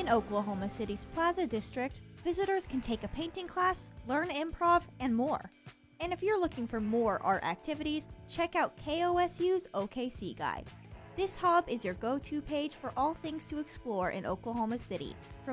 In Oklahoma City's Plaza District, visitors can take a painting class, learn improv, and more. And if you're looking for more art activities, check out KOSU's OKC Guide. This hub is your go-to page for all things to explore in Oklahoma City, from